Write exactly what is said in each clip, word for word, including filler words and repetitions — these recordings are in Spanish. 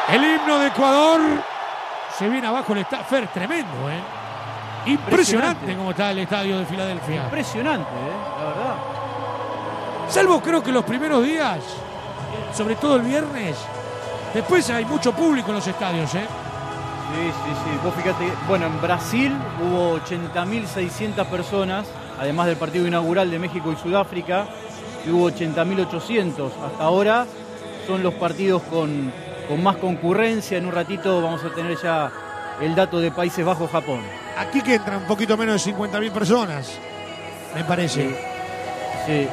El himno de Ecuador. Se viene abajo el estadio. Fer, tremendo, ¿eh? Impresionante, Impresionante como está el estadio de Filadelfia. Impresionante, ¿eh? La verdad. Salvo creo que los primeros días, sobre todo el viernes, después hay mucho público en los estadios, ¿eh? Sí, sí, sí. Vos fíjate, bueno, en Brasil hubo ochenta mil seiscientas personas, además del partido inaugural de México y Sudáfrica, y hubo ochenta mil ochocientos. Hasta ahora son los partidos con, con más concurrencia. En un ratito vamos a tener ya el dato de Países Bajos-Japón. Aquí que entran un poquito menos de cincuenta mil personas, me parece. Sí. Sí.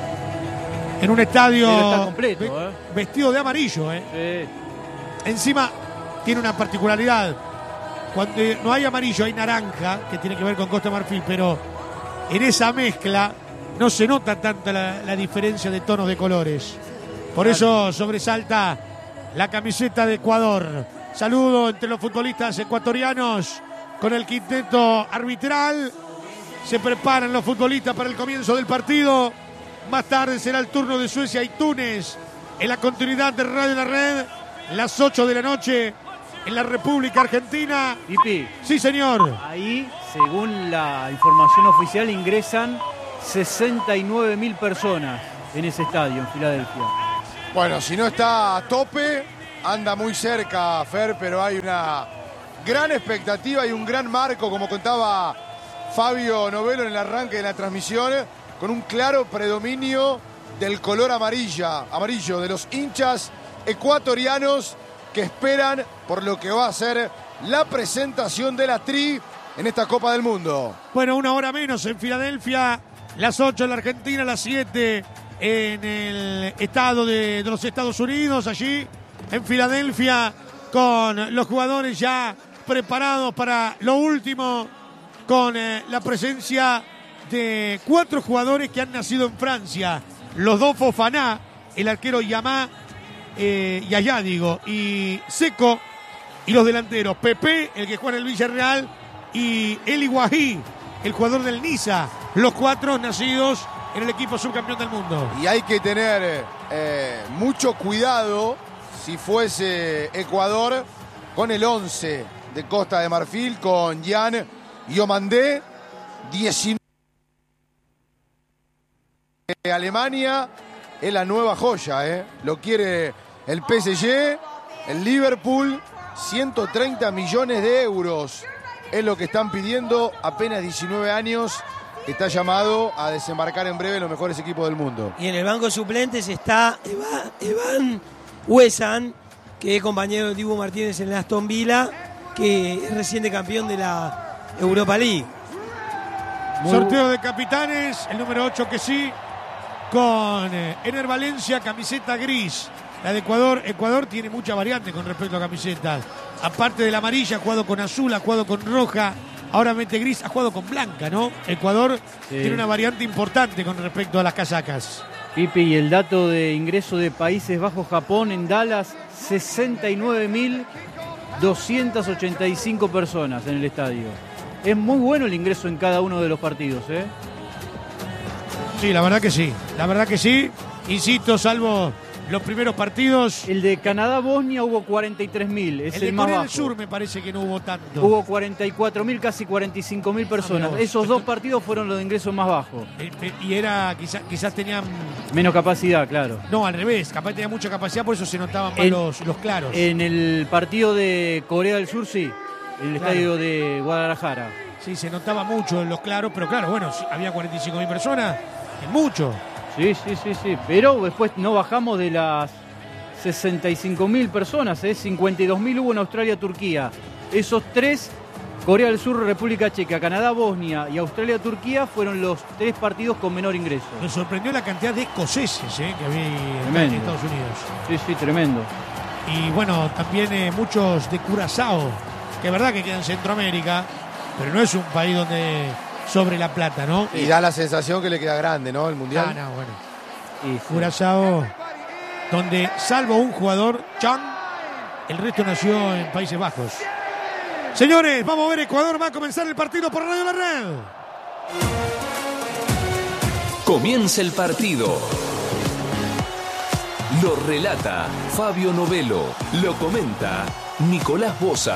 En un estadio está completo, ¿eh? vestido de amarillo, ¿eh? Sí. Encima tiene una particularidad. Cuando no hay amarillo, hay naranja, que tiene que ver con Costa de Marfil, pero en esa mezcla no se nota tanta la, la diferencia de tonos de colores. Por eso sobresalta la camiseta de Ecuador. Saludo entre los futbolistas ecuatorianos con el quinteto arbitral. Se preparan los futbolistas para el comienzo del partido. Más tarde será el turno de Suecia y Túnez en la continuidad de Radio La Red, las ocho de la noche en la República Argentina. Pipi. Sí, señor. Ahí, según la información oficial, ingresan sesenta y nueve mil personas en ese estadio, en Filadelfia. Bueno, si no está a tope, anda muy cerca, Fer, pero hay una gran expectativa y un gran marco, como contaba Fabio Novelo en el arranque de la transmisión, con un claro predominio del color amarilla, amarillo de los hinchas ecuatorianos que esperan por lo que va a ser la presentación de la Tri en esta Copa del Mundo. Bueno, una hora menos en Filadelfia, las ocho en la Argentina, las siete en el estado de, de los Estados Unidos, allí en Filadelfia, con los jugadores ya preparados para lo último, con eh, la presencia de cuatro jugadores que han nacido en Francia, los dos Fofana, el arquero Yamá, eh, Yaya digo, y Seco, y los delanteros Pepe, el que juega en el Villarreal, y Eli Wahi, el jugador del Niza, los cuatro nacidos en el equipo subcampeón del mundo. Y hay que tener eh, mucho cuidado, si fuese Ecuador, con el once de Costa de Marfil, con Jan Yomandé, diecinueve. Alemania es la nueva joya, ¿eh? Lo quiere el P S G, el Liverpool, ciento treinta millones de euros. Es lo que están pidiendo, apenas diecinueve años. Está llamado a desembarcar en breve en los mejores equipos del mundo. Y en el banco de suplentes está Eva, Evan Huesan, que es compañero de Dibu Martínez en el Aston Villa, que es reciente campeón de la Europa League. Muy Sorteo de capitanes, el número ocho que sí, con eh, Ener Valencia, camiseta gris. La de Ecuador, Ecuador tiene mucha variante con respecto a camisetas. Aparte de la amarilla, ha jugado con azul, ha jugado con roja, ahora mete gris, ha jugado con blanca, ¿no? Ecuador sí. Tiene una variante importante con respecto a las casacas. Pipi, y el dato de ingreso de Países Bajos-Japón en Dallas, sesenta y nueve mil doscientas ochenta y cinco personas en el estadio. Es muy bueno el ingreso en cada uno de los partidos, ¿eh? Sí, la verdad que sí, la verdad que sí. Insisto, salvo los primeros partidos. El de Canadá-Bosnia hubo cuarenta y tres mil, es el, el más Corea bajo. del Sur me parece que no hubo tanto. Hubo cuarenta y cuatro mil, casi cuarenta y cinco mil personas. Ah, Esos dos partidos fueron los de ingreso más bajos. Y era, quizás, quizás tenían... menos capacidad, claro. No, al revés, capaz tenía mucha capacidad, por eso se notaban más en, los, los claros. En el partido de Corea del Sur, sí, el claro. estadio de Guadalajara. Sí, se notaba mucho en los claros, pero claro, bueno, había cuarenta y cinco mil personas, es mucho. Sí, sí, sí, sí, pero después no bajamos de las sesenta y cinco mil personas, ¿eh? cincuenta y dos mil hubo en Australia-Turquía. Esos tres, Corea del Sur, República Checa, Canadá, Bosnia y Australia-Turquía, fueron los tres partidos con menor ingreso. Me sorprendió la cantidad de escoceses ¿eh? que había en Estados Unidos. Sí, sí, tremendo. Y bueno, también eh, muchos de Curazao, que es verdad que queda en Centroamérica, pero no es un país donde sobre la plata, ¿no? Y da la sensación que le queda grande, ¿no? El Mundial. Ah, no, bueno. Y Curazao, donde salvo un jugador, Chang, el resto nació en Países Bajos. Señores, vamos a ver Ecuador, va a comenzar el partido por Radio La Red. Comienza el partido. Lo relata Fabio Novelo. Lo comenta Nicolás Boza.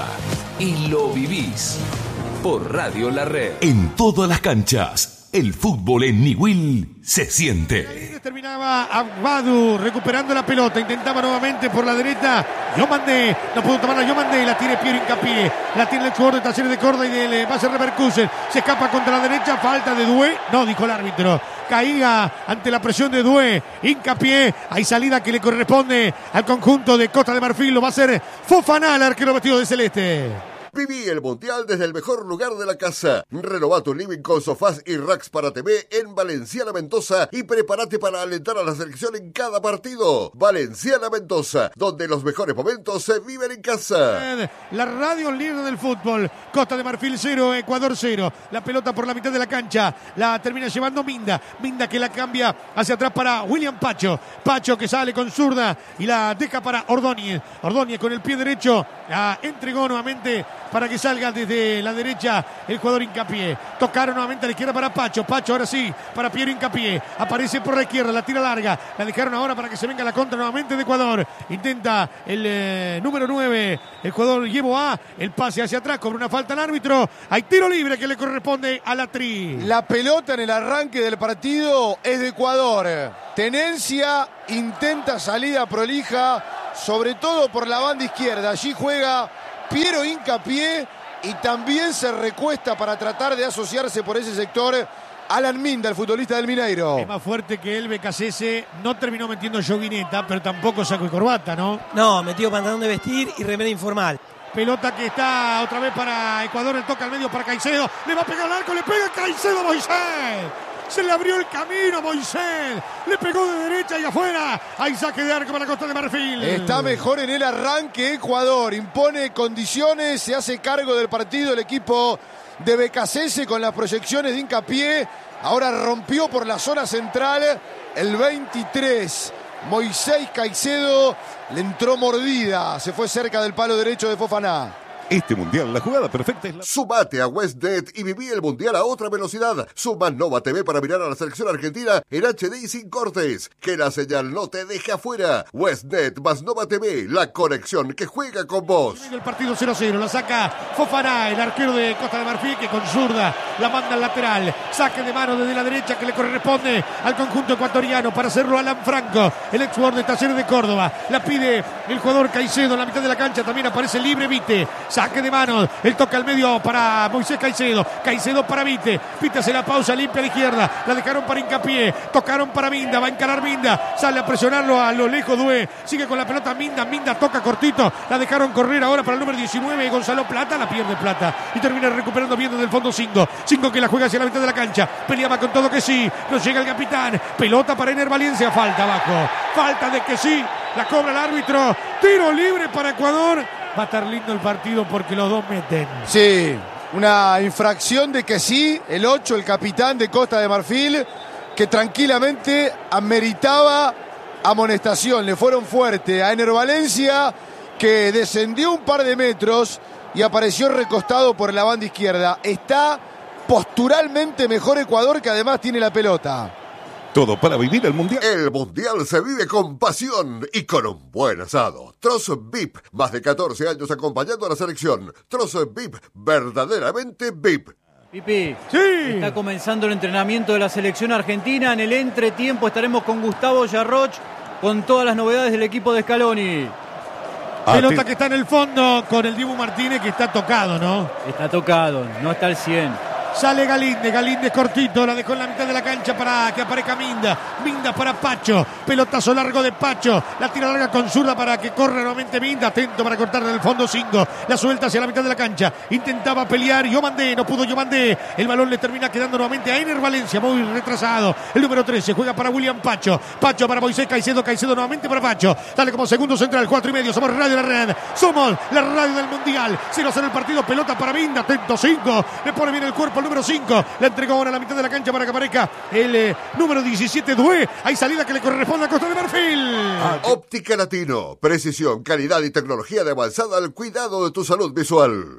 Y lo vivís por Radio La Red. En todas las canchas, el fútbol en Niwil se siente. Terminaba Agbadu recuperando la pelota, intentaba nuevamente por la derecha. Yomandé, no pudo tomarla Yomandé, la tiene Piero Hincapié, la tiene el jugador de Talleres de Córdoba y del Bayer Leverkusen. Se escapa contra la derecha, falta de Doué, no, dijo el árbitro. Caíga ante la presión de Doué, Hincapié, hay salida que le corresponde al conjunto de Costa de Marfil, lo va a hacer Fofana, el arquero vestido de celeste. Viví el Mundial desde el mejor lugar de la casa. Renová tu living con sofás y racks para T V en Valenciana Mendoza y prepárate para alentar a la selección en cada partido. Valenciana Mendoza, donde los mejores momentos se viven en casa. La radio líder del fútbol. Costa de Marfil cero, Ecuador cero. La pelota por la mitad de la cancha. La termina llevando Minda. Minda que la cambia hacia atrás para William Pacho. Pacho que sale con zurda y la deja para Ordóñez. Ordóñez con el pie derecho la entregó nuevamente para que salga desde la derecha el jugador Hincapié. Tocaron nuevamente a la izquierda para Pacho. Pacho ahora sí, para Piero Hincapié. Aparece por la izquierda, la tira larga. La dejaron ahora para que se venga la contra nuevamente de Ecuador. Intenta el eh, número nueve, el jugador Llevo A. El pase hacia atrás, cobra una falta al árbitro. Hay tiro libre que le corresponde a la Tri. La pelota en el arranque del partido es de Ecuador. Tenencia, intenta salida prolija, sobre todo por la banda izquierda. Allí juega Piero Hincapié y también se recuesta para tratar de asociarse por ese sector Alan Minda, el futbolista del Mineiro. Es más fuerte que él, Becasese. No terminó metiendo yoguineta, pero tampoco saco y corbata, ¿no? No, metió pantalón de vestir y remera informal. Pelota que está otra vez para Ecuador, el toca al medio para Caicedo. Le va a pegar al arco, le pega Caicedo a Moisés. Se le abrió el camino a Moisés. Le pegó de derecha y afuera. Hay saque de arco para Costa de Marfil. Está mejor en el arranque Ecuador. Impone condiciones. Se hace cargo del partido el equipo de Becasese con las proyecciones de Hincapié. Ahora rompió por la zona central el veintitrés. Moisés Caicedo le entró mordida. Se fue cerca del palo derecho de Fofana. Este mundial, la jugada perfecta es la... Sumate a WestNet y viví el mundial a otra velocidad. Suma Nova T V para mirar a la selección argentina en H D y sin cortes. Que la señal no te deje afuera. WestNet más Nova T V, la conexión que juega con vos. El partido cero cero, la saca Fofana, el arquero de Costa de Marfil, que con zurda la manda al lateral. Saque de mano desde la derecha que le corresponde al conjunto ecuatoriano para hacerlo Alan Franco, el ex jugador de Talleres de Córdoba. La pide el jugador Caicedo en la mitad de la cancha, también aparece libre Vite. Saque de manos, el toque al medio para Moisés Caicedo, Caicedo para Vite, Vite hace la pausa, limpia a la izquierda, la dejaron para Hincapié, tocaron para Minda, va a encarar Minda, sale a presionarlo a lo lejos Doué, sigue con la pelota Minda, Minda toca cortito, la dejaron correr ahora para el número diecinueve, Gonzalo Plata, la pierde Plata, y termina recuperando bien desde el fondo cinco, cinco que la juega hacia la mitad de la cancha, peleaba con todo que sí, no llega el capitán, pelota para Ener Valencia, falta abajo, falta de que sí, la cobra el árbitro, tiro libre para Ecuador. Va a estar lindo el partido porque los dos meten. Sí, una infracción de que sí, el ocho, el capitán de Costa de Marfil, que tranquilamente ameritaba amonestación. Le fueron fuerte a Ener Valencia, que descendió un par de metros y apareció recostado por la banda izquierda. Está posturalmente mejor Ecuador, que además tiene la pelota. Todo para vivir el mundial. El mundial se vive con pasión y con un buen asado. Trozo V I P, más de catorce años acompañando a la selección. Trozo V I P, verdaderamente V I P. Pipi, sí. Está comenzando el entrenamiento de la selección argentina. En el entretiempo estaremos con Gustavo Yarroch con todas las novedades del equipo de Scaloni. Pelota que está en el fondo con el Dibu Martínez, que está tocado, ¿no? Está tocado, no está al cien. Sale Galíndez, Galíndez cortito, la dejó en la mitad de la cancha para que aparezca Minda. Minda para Pacho, pelotazo largo de Pacho, la tira larga con zurda para que corra nuevamente Minda, atento para cortar en el fondo cinco, la suelta hacia la mitad de la cancha, intentaba pelear Yomandé, no pudo Yomandé, el balón le termina quedando nuevamente a Ener Valencia, muy retrasado, el número trece, juega para William Pacho, Pacho para Moisés Caicedo, Caicedo nuevamente para Pacho, dale como segundo central, cuatro y medio, somos Radio La Red, somos la radio del Mundial, cero cero el partido, pelota para Minda, atento cinco, le pone bien el cuerpo número cinco, la entregó ahora a la mitad de la cancha para que aparezca el eh, número diecisiete, Doué. Hay salida que le corresponde a Costa de Marfil. Óptica Latino, precisión, calidad y tecnología de avanzada al cuidado de tu salud visual.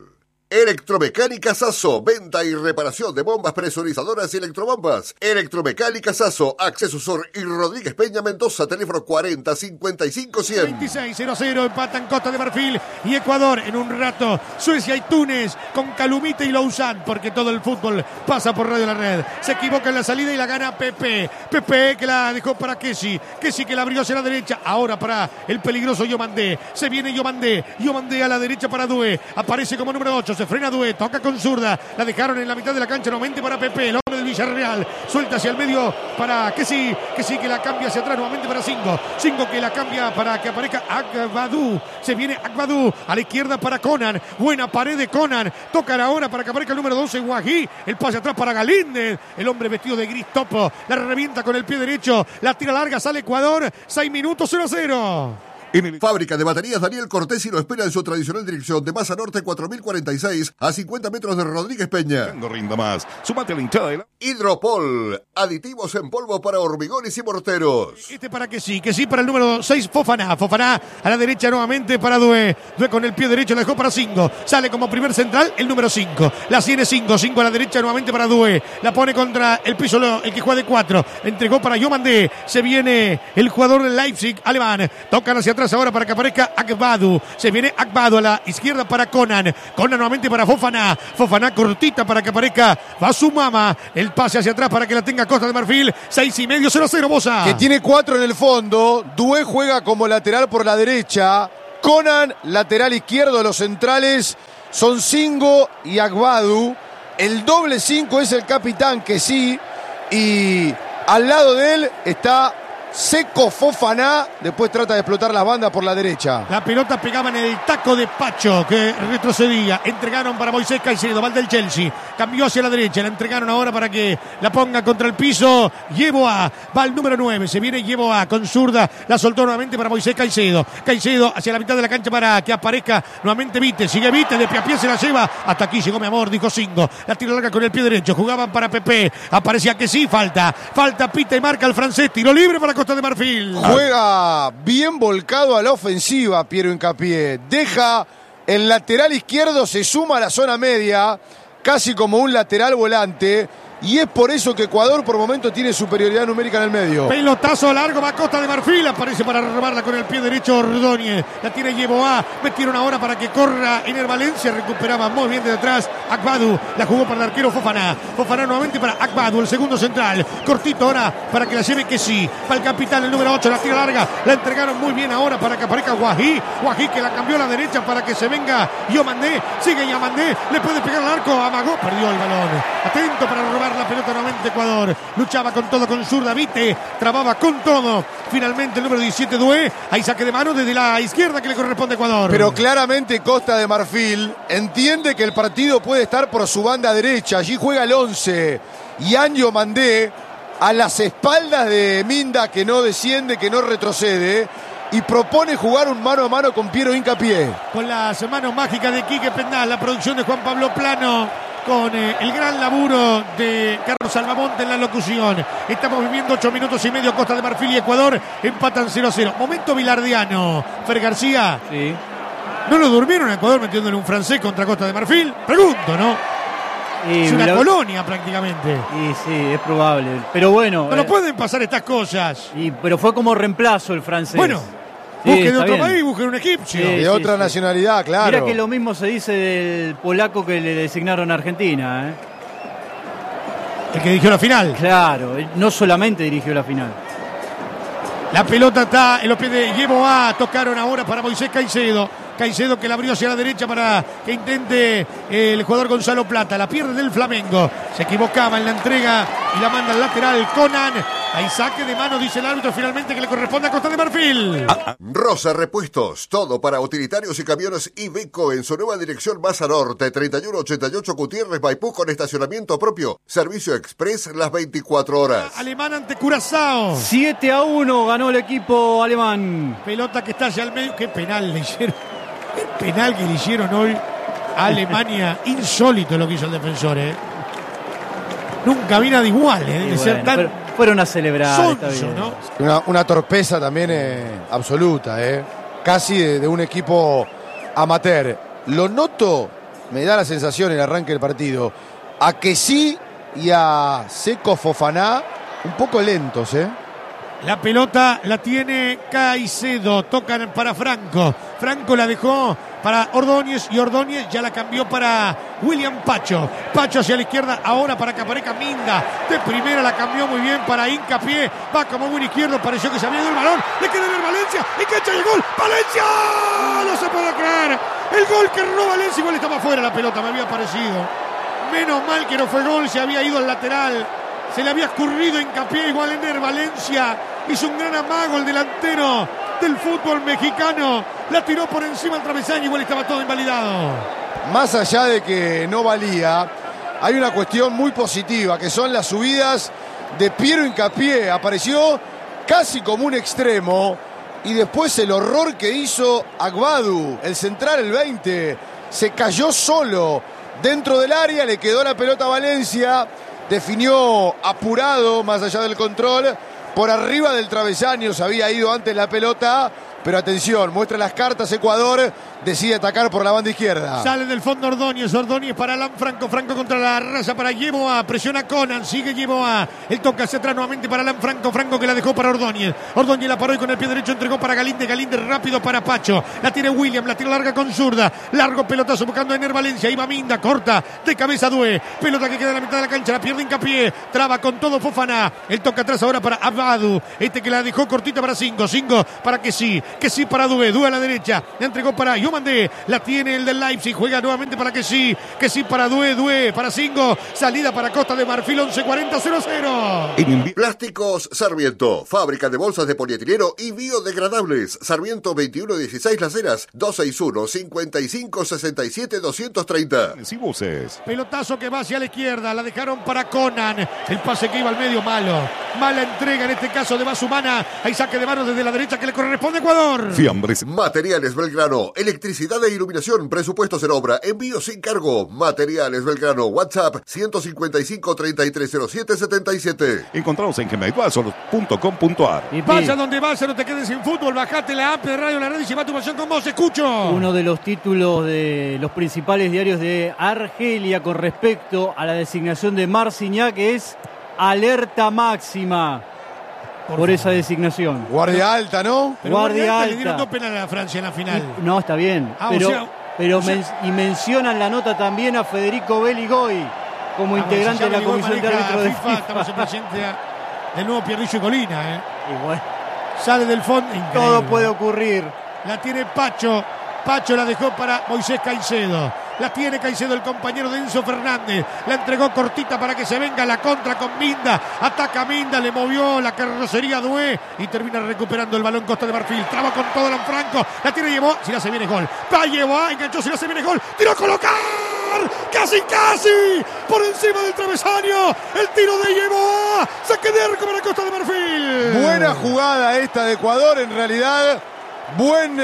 Electromecánica Sasso, venta y reparación de bombas presurizadoras y electrobombas. Electromecánica Sasso, Acceso Sur y Rodríguez Peña Mendoza, teléfono cuarenta cincuenta y cinco cien. veintiséis cero cero empatan Costa de Marfil y Ecuador en un rato. Suecia y Túnez con Calumite y Lausanne, porque todo el fútbol pasa por Radio La Red. Se equivoca en la salida y la gana Pepe. Pepe que la dejó para Kessi. Kessi que la abrió hacia la derecha. Ahora para el peligroso Yomandé. Se viene Yomandé. Yomandé a la derecha para Due. Aparece como número ocho. Se frena Due, toca con zurda, la dejaron en la mitad de la cancha nuevamente para Pepe, el hombre del Villarreal, suelta hacia el medio para que sí, que sí, que la cambia hacia atrás nuevamente para Cinco, Cinco que la cambia para que aparezca Agbadou, se viene Agbadou, a la izquierda para Conan, buena pared de Conan, tocan ahora para que aparezca el número doce Guají, el pase atrás para Galíndez, el hombre vestido de gris topo, la revienta con el pie derecho, la tira larga, sale Ecuador, seis minutos, cero a cero. Fábrica de baterías Daniel Cortesi lo espera en su tradicional dirección de Maza Norte cuatro mil cuarenta y seis a cincuenta metros de Rodríguez Peña. No rinda más. Súmate a la hinchada de la... Hidropol, aditivos en polvo para hormigones y morteros. Este para que sí, que sí para el número seis Fofana. Fofana a la derecha nuevamente para Due. Due con el pie derecho la dejó para Cinco. Sale como primer central el número cinco. La tiene Cinco. Cinco a la derecha nuevamente para Due. La pone contra el piso el que juega de cuatro. Entregó para Yomandé. Se viene el jugador del Leipzig alemán. Tocan hacia atrás ahora para que aparezca Agbadou. Se viene Agbadou a la izquierda para Conan. Conan nuevamente para Fofana. Fofana cortita para que aparezca Basumama. El pase hacia atrás para que la tenga Costa de Marfil. Seis y medio, cero a cero, Bosa. Que tiene cuatro en el fondo. Due juega como lateral por la derecha. Conan, lateral izquierdo. Los centrales son Singo y Agbadou. El doble cinco es el capitán, que sí. Y al lado de él está Seco Fofana, después trata de explotar las bandas por la derecha. La pelota pegaba en el taco de Pacho, que retrocedía. Entregaron para Moisés Caicedo, va del Chelsea. Cambió hacia la derecha, la entregaron ahora para que la ponga contra el piso. Yeboah, va el número nueve, se viene Yeboah con zurda. La soltó nuevamente para Moisés Caicedo. Caicedo hacia la mitad de la cancha para que aparezca nuevamente Vite. Sigue Vite, de pie a pie se la lleva. Hasta aquí llegó mi amor, dijo Cinco. La tiro larga con el pie derecho. Jugaban para Pepe. Aparecía que sí, falta. Falta, pita y marca el francés. Tiro libre para Costa de Marfil. Juega bien volcado a la ofensiva Piero Hincapié. Deja el lateral izquierdo, se suma a la zona media, casi como un lateral volante. Y es por eso que Ecuador por momento tiene superioridad numérica en el medio. Pelotazo largo, va Costa de Marfil. Aparece para robarla con el pie derecho Ordóñez. La tiene Yeboah. Metieron ahora para que corra Ener Valencia. Recuperaba muy bien de atrás Agbadou. La jugó para el arquero Fofana. Fofana nuevamente para Agbadou, el segundo central. Cortito ahora para que la lleve que sí. Para el capitán, el número ocho. La tira larga. La entregaron muy bien ahora para que aparezca Guají. Guají que la cambió a la derecha para que se venga Yomandé. Sigue Yomandé. Le puede pegar al arco. Amagó. Perdió el balón. Atento para robar la pelota nuevamente Ecuador. Luchaba con todo con zurda Vite. Trababa con todo. Finalmente el número diecisiete Due. Hay saque de mano desde la izquierda que le corresponde a Ecuador. Pero claramente Costa de Marfil entiende que el partido puede estar por su banda derecha. Allí juega el once. Yan Yomandé a las espaldas de Minda, que no desciende, que no retrocede. Y propone jugar un mano a mano con Piero Hincapié. Con las manos mágicas de Quique Pendal. La producción de Juan Pablo Plano. Con eh, el gran laburo de Carlos Albamonte en la locución. Estamos viviendo ocho minutos y medio. Costa de Marfil y Ecuador empatan cero a cero. Momento bilardiano. Fer García. Sí. ¿No lo durmieron a Ecuador metiéndole un francés contra Costa de Marfil? Pregunto, ¿no? Y es una mira, colonia prácticamente. Y sí, es probable. Pero bueno. No lo eh, pueden pasar estas cosas. Y, pero fue como reemplazo el francés. Bueno. Sí, busquen de está otro bien. país, busquen un egipcio. Sí, De sí, otra sí. nacionalidad, claro. Mira que lo mismo se dice del polaco que le designaron a Argentina, ¿eh? El que dirigió la final. Claro, él no solamente dirigió la final. La pelota está en los pies de Yeboah. Tocaron ahora para Moisés Caicedo. Caicedo que la abrió hacia la derecha para que intente el jugador Gonzalo Plata. La pierde del Flamengo. Se equivocaba en la entrega y la manda al lateral Conan. Hay saque de mano, dice el árbitro, finalmente, que le corresponde a Costa de Marfil. Rosa Repuestos, todo para utilitarios y camiones Iveco en su nueva dirección Maza Norte, treinta y uno ochenta y ocho Gutiérrez Maipú, con estacionamiento propio. Servicio express las veinticuatro horas. Alemán ante Curazao. siete a uno ganó el equipo alemán. Pelota que está hacia el medio. Qué penal le hicieron. Qué penal que le hicieron hoy a Alemania. Insólito lo que hizo el defensor, ¿eh? Nunca vi nada igual, ¿eh? De Y ser bueno, tan pero fueron a celebrar. Está sonso, bien. ¿no? Una, una torpeza también eh, absoluta, eh. Casi de, de un equipo amateur. Lo noto me da la sensación el arranque del partido, a Kessi y a Seco Fofaná un poco lentos, ¿eh? La pelota la tiene Caicedo, tocan para Franco. Franco la dejó para Ordóñez y Ordóñez ya la cambió para William Pacho. Pacho hacia la izquierda, ahora para que aparezca Minda. De primera la cambió muy bien para Hincapié. Va como buen izquierdo, pareció que se había ido el balón. Le queda ver Valencia y cancha y gol. ¡Valencia! No se puede creer. El gol que erró Valencia, igual estaba fuera la pelota, me había parecido. Menos mal que no fue gol, se había ido al lateral. Se le había escurrido Hincapié, igual Ener Valencia. Hizo un gran amago el delantero del fútbol mexicano. La tiró por encima del travesaño, igual estaba todo invalidado. Más allá de que no valía, hay una cuestión muy positiva, que son las subidas de Piero Hincapié. Apareció casi como un extremo. Y después el horror que hizo Agbadu, el central, el veinte. Se cayó solo dentro del área, le quedó la pelota a Valencia. Definió apurado, más allá del control, por arriba del travesaño. Se había ido antes la pelota, pero atención, muestra las cartas Ecuador, decide atacar por la banda izquierda. Sale del fondo Ordóñez, Ordóñez para Alan Franco, Franco contra la raza para Yeboah, presiona Conan, sigue Yeboah, él toca hacia atrás nuevamente para Alan Franco, Franco que la dejó para Ordóñez, Ordóñez la paró y con el pie derecho entregó para Galinde, Galinde rápido para Pacho, la tiene William, la tira larga con zurda, largo pelotazo buscando a Ener Valencia, iba Minda, corta, de cabeza Due, pelota que queda en la mitad de la cancha, la pierde Hincapié, traba con todo Fofaná, él toca atrás ahora para Agbadu, este que la dejó cortita para Cinco, Cinco para que sí, que sí para Due, Due a la derecha, la entregó para Yomandé, la tiene el del Leipzig, juega nuevamente para que sí, que sí para Due, Due para Cinco, salida para Costa de Marfil, once cuarenta, cero cero. Plásticos Sarmiento, fábrica de bolsas de polietileno y biodegradables. Sarmiento veintiuno dieciséis Las Heras, dos seis uno, cinco cinco, seis siete, dos tres cero. Si buses. Pelotazo que va hacia la izquierda, la dejaron para Conan, el pase que iba al medio malo, mala entrega en este caso de Basumana, hay saque de manos desde la derecha que le corresponde a Ecuador. Fiambres. Materiales Belgrano, electricidad e iluminación, presupuestos en obra, envío sin cargo. Materiales Belgrano, WhatsApp ciento cincuenta y cinco, treinta y tres cero siete, setenta y siete. Encontramos en gmail punto com punto ar. Vaya donde vaya, no te quedes sin fútbol, bajate la app de Radio La Red y lleva tu pasión con vos, escucho. Uno de los títulos de los principales diarios de Argelia con respecto a la designación de Marcignac es alerta máxima por, por esa designación. Guardia alta, ¿no? Pero Guardia alta. Le dieron dos penales a Francia en la final. Y, no, está bien. Ah, pero o sea, pero o sea, men, y mencionan la nota también a Federico Belligoy como ah, integrante de la comisión de árbitros de FIFA. Estamos en presencia del nuevo Pierrillo y Colina, ¿eh? Igual. Sale del fondo. Increíble. Todo puede ocurrir. La tiene Pacho. Pacho la dejó para Moisés Caicedo. La tiene Caicedo, el compañero de Enzo Fernández. La entregó cortita para que se venga la contra con Minda. Ataca Minda, le movió la carrocería Due y termina recuperando el balón Costa de Marfil. Traba con todo Lanfranco. La tiene Yeboah. Si la se viene gol. Va Yeboah, enganchó. Si la se viene gol. Tiró a colocar. Casi, casi. Por encima del travesaño. El tiro de Yeboah. Saque de arco para Costa de Marfil. Buena jugada esta de Ecuador, en realidad. Buen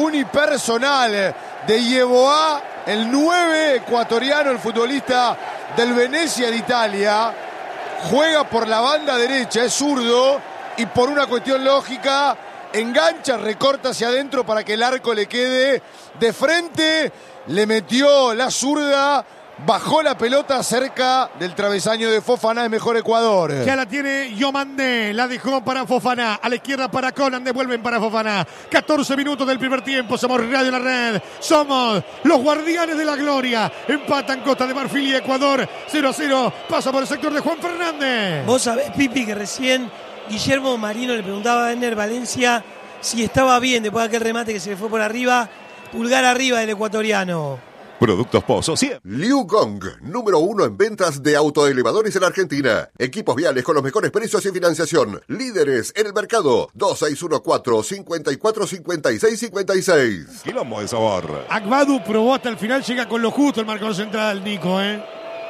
unipersonal de Yeboah, el nueve ecuatoriano, el futbolista del Venezia de Italia. Juega por la banda derecha, es zurdo y por una cuestión lógica engancha, recorta hacia adentro para que el arco le quede de frente. Le metió la zurda, bajó la pelota cerca del travesaño de Fofaná, es mejor Ecuador. Ya la tiene Yomandé, la dejó para Fofaná, a la izquierda para Conan, devuelven para Fofaná. catorce minutos del primer tiempo, somos Radio La Red, somos los guardianes de la gloria. Empatan Costa de Marfil y Ecuador, cero a cero, pasa por el sector de Juan Fernández. Vos sabés, Pipi, que recién Guillermo Marino le preguntaba a Ener Valencia si estaba bien después de aquel remate que se le fue por arriba, pulgar arriba del ecuatoriano. Productos Pozo, siempre. Liu Gong, número uno en ventas de autoelevadores en Argentina. Equipos viales con los mejores precios y financiación. Líderes en el mercado. dos seis uno cuatro, cinco cuatro, cinco seis cinco seis. Quilombo de sabor. Agbadu probó hasta el final, llega con lo justo el marcador central, Nico, ¿eh?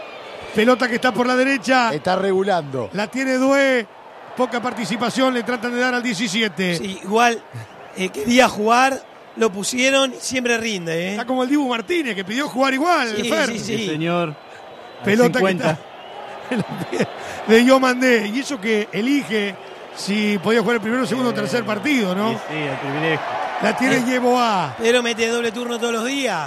Pelota que está por la derecha. Está regulando. La tiene Due. Poca participación, le tratan de dar al diecisiete. Sí, igual eh, quería jugar, lo pusieron y siempre rinde, ¿eh? Está como el Dibu Martínez, que pidió jugar igual. Sí, Fer. sí, sí. Sí, señor. Pelota cincuenta. que está de Yomandé. Y eso que elige si podía jugar el primero, segundo o tercer partido, ¿no? Sí, sí, el privilegio. La tiene Eh. Yeboah. Pero mete doble turno todos los días.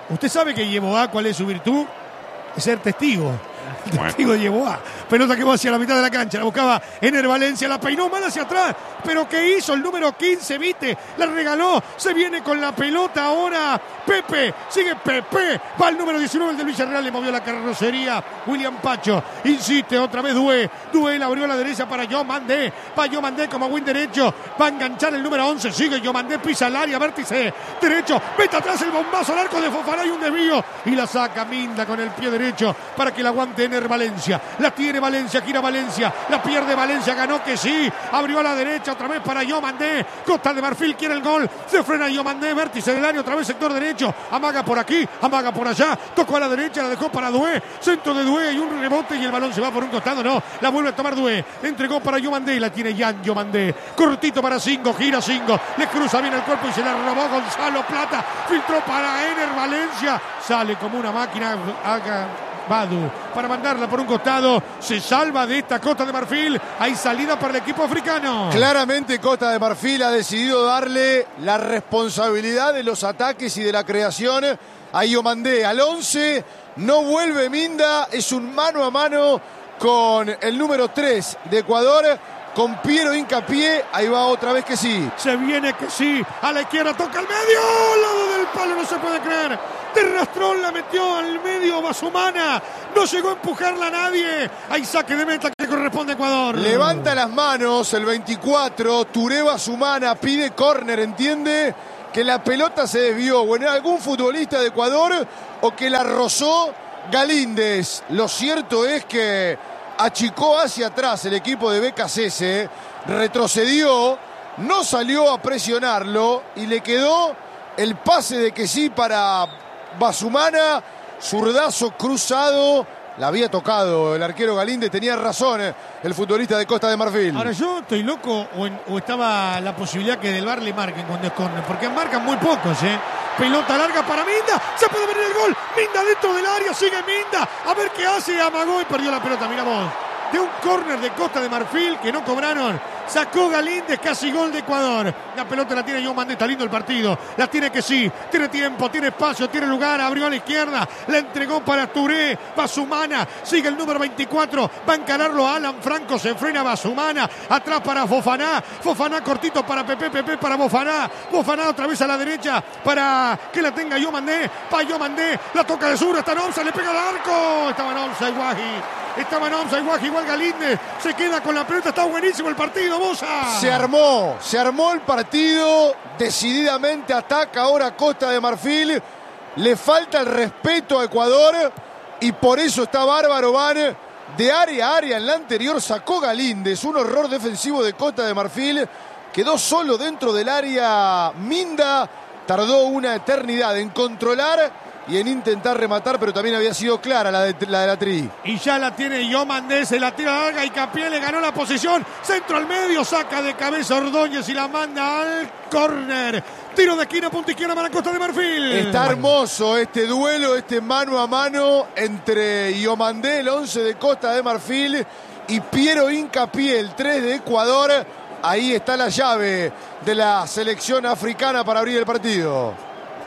Usted sabe que Yeboah, ¿cuál es su virtud? Es ser testigo. El testigo de Yeboah. Pelota que va hacia la mitad de la cancha. La buscaba Ener Valencia. La peinó mal hacia atrás. Pero ¿qué hizo el número quince? ¿Viste? La regaló. Se viene con la pelota ahora. Pepe. Sigue Pepe. Va el número diecinueve, el del Villarreal. Le movió la carrocería. William Pacho. Insiste otra vez Dué. Dué la abrió a la derecha para Yomandé. Va Yomandé como win derecho. Va a enganchar el número once. Sigue Yomandé. Pisa el área. Vértice derecho. Mete atrás el bombazo al arco de Fofana y un desvío. Y la saca Minda con el pie derecho para que la aguante Ener Valencia. La tiene Valencia. Gira Valencia. La pierde Valencia. Ganó que sí. Abrió a la derecha. Otra vez para Yomandé. Costa de Marfil quiere el gol. Se frena Yomandé. Vértice del área. Otra vez sector derecho. Amaga por aquí. Amaga por allá. Tocó a la derecha. La dejó para Dué. Centro de Dué. Y un rebote. Y el balón se va por un costado. No. La vuelve a tomar Dué. Entregó para Yomandé. La tiene Jan Yomandé. Cortito para Singo. Gira Singo. Le cruza bien el cuerpo y se la robó Gonzalo Plata. Filtró para Ener Valencia. Sale como una máquina. Haga Badu para mandarla por un costado. Se salva de esta Costa de Marfil. Hay salida para el equipo africano. Claramente Costa de Marfil ha decidido darle la responsabilidad de los ataques y de la creación a Yomandé. Al once no vuelve Minda. Es un mano a mano con el número tres de Ecuador, con Piero Hincapié. Ahí va otra vez que sí. Se viene que sí. A la izquierda toca el medio. Al lado del palo, no se puede creer. De rastrón la metió al medio Basumana. No llegó a empujarla a nadie. Hay saque de meta que corresponde a Ecuador. Levanta las manos el veinticuatro. Touré Basumana pide córner. Entiende que la pelota se desvió. Bueno, algún futbolista de Ecuador o que la rozó Galíndez. Lo cierto es que achicó hacia atrás el equipo de B K C S. Retrocedió. No salió a presionarlo. Y le quedó el pase de que sí para Basumana, zurdazo cruzado. La había tocado el arquero Galíndez, tenía razón el futbolista de Costa de Marfil. Ahora yo estoy loco o, en, o estaba la posibilidad que del Bar le marquen cuando es córner, porque marcan muy pocos, ¿eh? Pelota larga para Minda, se puede venir el gol. Minda dentro del área, sigue Minda. A ver qué hace, amagó y perdió la pelota, mira vos. De un córner de Costa de Marfil que no cobraron. Sacó Galíndez, casi gol de Ecuador. La pelota la tiene Yomandé, está lindo el partido. La tiene que sí, tiene tiempo, tiene espacio, tiene lugar. Abrió a la izquierda, la entregó para Touré. Basumana, sigue el número veinticuatro. Va a encararlo Alan Franco, se frena Basumana. Atrás para Fofana. Fofana cortito para Pepe, Pepe para Bofaná. Bofaná otra vez a la derecha para que la tenga Yomandé. Va Yomandé, la toca de sur, está en once, le pega al arco. Estaba en once, Guaji. Estaba en once, Guaji, igual Galíndez. Se queda con la pelota, está buenísimo el partido. Bosa. Se armó, se armó el partido, decididamente ataca ahora Costa de Marfil, le falta el respeto a Ecuador y por eso está bárbaro Van de área a área. En la anterior sacó Galíndez, un horror defensivo de Costa de Marfil, quedó solo dentro del área. Minda tardó una eternidad en controlar y en intentar rematar, pero también había sido clara la de la, de la Tri. Y ya la tiene Yomandé, se la tira larga y Capié le ganó la posición. Centro al medio, saca de cabeza Ordóñez y la manda al córner. Tiro de esquina, punta izquierda para Costa de Marfil. Está hermoso este duelo, este mano a mano entre Yomandé, el once de Costa de Marfil, y Piero Hincapié, el tres de Ecuador. Ahí está la llave de la selección africana para abrir el partido.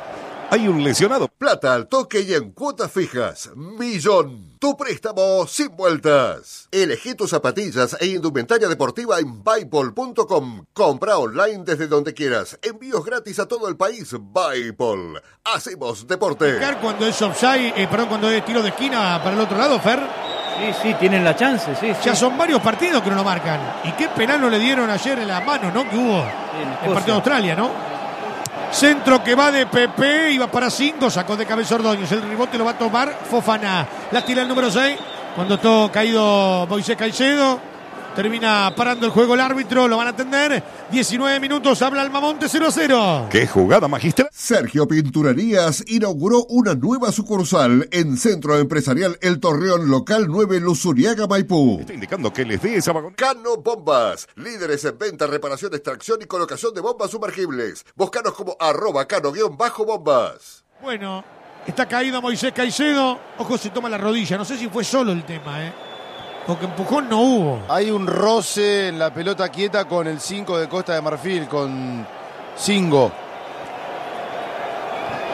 Hay un lesionado. Plata al toque y en cuotas fijas. Millón. Tu préstamo sin vueltas. Elegí tus zapatillas e indumentaria deportiva en Buypol punto com. Compra online desde donde quieras. Envíos gratis a todo el país. Buypol. Hacemos deporte. Cuando es offside, eh, perdón, cuando es tiro de esquina para el otro lado, Fer. Sí, sí, tienen la chance, sí, Ya sí. son varios partidos que no lo marcan. Y qué penal no le dieron ayer en la mano, ¿no? Que hubo Sí, en el Escocia. partido de Australia, ¿no? Centro que va de Pepe, iba para cinco, sacó de cabeza Ordóñez. El rebote lo va a tomar Fofana. La tira el número seis. Cuando todo caído Moisés Caicedo. Termina parando el juego el árbitro, lo van a atender. diecinueve minutos, habla Almamonte cero a cero. ¡Qué jugada magistral! Sergio Pinturerías inauguró una nueva sucursal en Centro Empresarial El Torreón, local nueve Luzuriaga, Maipú. Está indicando que les dé esa vagoneta. Cano Bombas, líderes en venta, reparación, extracción y colocación de bombas sumergibles. Búscanos como arroba cano-bombas. Bueno, está caído Moisés Caicedo. Ojo, se toma la rodilla. No sé si fue solo el tema, ¿eh? Porque empujón no hubo. Hay un roce en la pelota quieta con el cinco de Costa de Marfil, con Singo.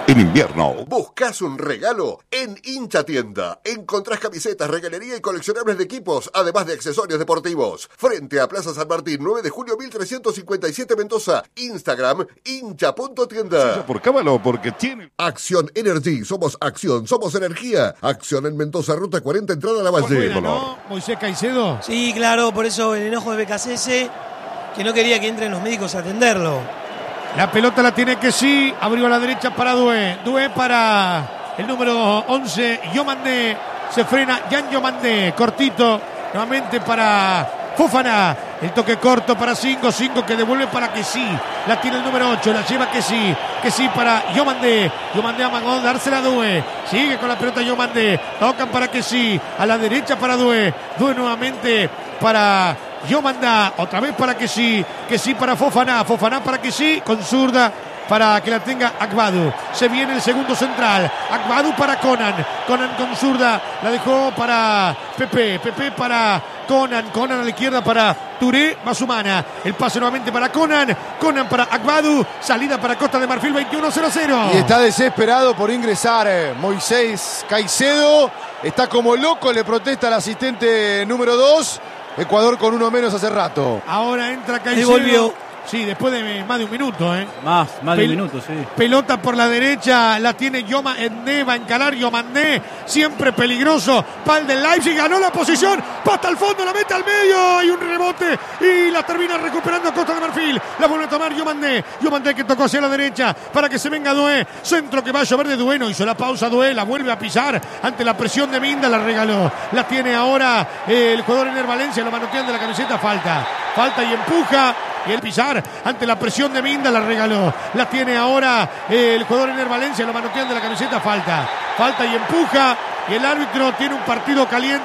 en invierno. ¿Buscas un regalo? En Hincha Tienda encontrás camisetas, regalería y coleccionables de equipos, además de accesorios deportivos. Frente a Plaza San Martín, nueve de julio mil trescientos cincuenta y siete Mendoza. Instagram, hincha punto tienda. ¿Por cábalo? Porque tiene... Acción Energy, somos acción, somos energía. Acción en Mendoza, ruta cuarenta, entrada a la Valle. Buena, ¿no? Moisés Caicedo. Sí, claro, por eso el enojo de B K C S, que no quería que entren los médicos a atenderlo. La pelota la tiene que sí. Abrió a la derecha para Dué. Dué para el número once. Yomandé. Se frena Yan Yomandé. Cortito. Nuevamente para Fofana. El toque corto para Cinco. Cinco que devuelve para que sí. La tiene el número ocho. La lleva que sí. Que sí para Yomandé. Yomandé amagó dársela a Dué. Sigue con la pelota Yomandé. Tocan para que sí. A la derecha para Dué. Dué nuevamente para Yomandá, otra vez para que sí, que sí para Fofana, Fofana para que sí, con zurda para que la tenga Agbadu. Se viene el segundo central, Agbadu para Conan, Conan con zurda, la dejó para Pepe, Pepe para Conan, Conan a la izquierda para Touré, Basumana, el pase nuevamente para Conan, Conan para Agbadu, salida para Costa de Marfil, veintiuno cero cero. Y está desesperado por ingresar eh, Moisés Caicedo, está como loco, le protesta al asistente número dos. Ecuador con uno menos hace rato. Ahora entra Caicedo. Devolvió. Sí, después de más de un minuto, ¿eh? Más, más de Pel- un minuto, sí. Pelota por la derecha, la tiene Yomandé, va a encarar Yomandé, siempre peligroso. Pal del Leipzig, ganó la posición, pata al fondo, la mete al medio, hay un rebote y la termina recuperando Costa de Marfil. La vuelve a tomar Yomandé, Yomandé que tocó hacia la derecha para que se venga Dué. Centro que va a llover de Dué, no hizo la pausa Dué, la vuelve a pisar ante la presión de Minda, la regaló. La tiene ahora el jugador Ener Valencia, lo manotean de la camiseta, falta. Falta y empuja. Y el pisar ante la presión de Minda la regaló. La tiene ahora el jugador Ener Valencia, lo manotean de la camiseta, falta. Falta y empuja. Y el árbitro tiene un partido caliente.